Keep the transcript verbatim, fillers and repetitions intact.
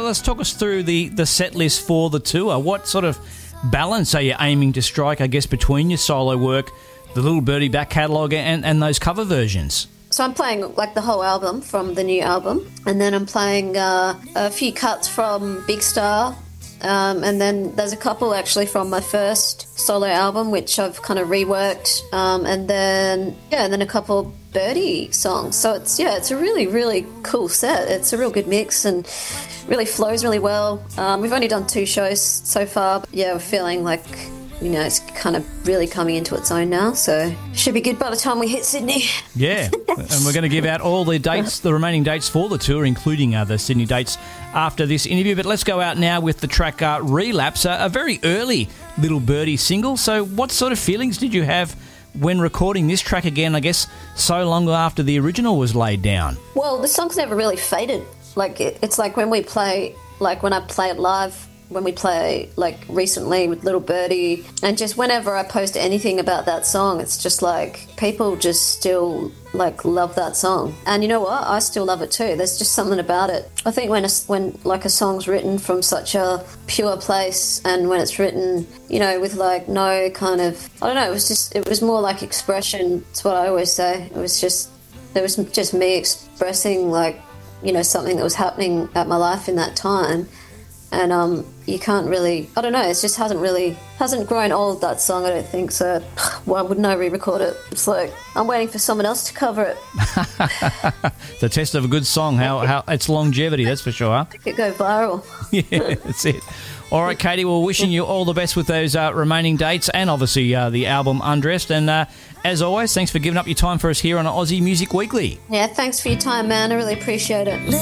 let's talk us through the, the set list for the tour. What sort of balance are you aiming to strike, I guess, between your solo work, the Little Birdie back catalogue, and, and those cover versions? So I'm playing like the whole album from the new album, and then I'm playing uh, a few cuts from Big Star, um, and then there's a couple actually from my first solo album which I've kind of reworked, um, and then yeah, and then a couple Birdie songs. So it's yeah, it's a really really cool set. It's a real good mix and really flows really well. Um, we've only done two shows so far, but yeah, we're feeling like, you know, it's kind of really coming into its own now, so should be good by the time we hit Sydney. Yeah, and we're going to give out all the dates, the remaining dates for the tour, including uh, the Sydney dates after this interview. But let's go out now with the track uh, Relapse, a, a very early Little Birdie single. So what sort of feelings did you have when recording this track again, I guess, so long after the original was laid down? Well, the song's never really faded. Like, it, it's like when we play, like when I play it live, when we play, like, recently with Little Birdie, and just whenever I post anything about that song, it's just like people just still, like, love that song. And you know what? I still love it too. There's just something about it. I think when, a, when like, a song's written from such a pure place, and when it's written, you know, with, like, no kind of, I don't know, it was just, it was more like expression. It's what I always say. It was just, it was just me expressing, like, you know, something that was happening at my life in that time. And um, you can't really, I don't know, it just hasn't really, hasn't grown old, that song, I don't think. So why wouldn't I re-record it? It's like, I'm waiting for someone else to cover it. The test of a good song, how, how its longevity, that's for sure. It could go viral. Yeah, that's it. All right, Katie, we're wishing you all the best with those uh, remaining dates, and obviously uh, the album Undressed. And uh, as always, thanks for giving up your time for us here on Aussie Music Weekly. Yeah, thanks for your time, man. I really appreciate it.